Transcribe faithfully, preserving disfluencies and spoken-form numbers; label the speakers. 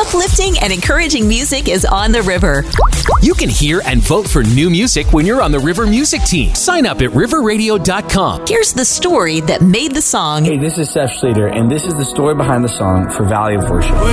Speaker 1: Uplifting and encouraging music is on the river.
Speaker 2: You can hear and vote for new music when you're on the River Music team. Sign up at river radio dot com.
Speaker 1: Here's the story that made the song.
Speaker 3: Hey, this is Seth Schluter, and this is the story behind the song for Valley of Worship.